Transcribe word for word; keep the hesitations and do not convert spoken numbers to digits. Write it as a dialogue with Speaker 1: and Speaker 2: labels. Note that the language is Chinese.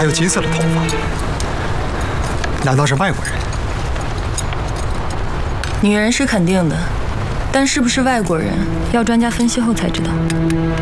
Speaker 1: 还有金色的头发，难道是外国人？
Speaker 2: 女人是肯定的，但是不是外国人，要专家分析后才知道。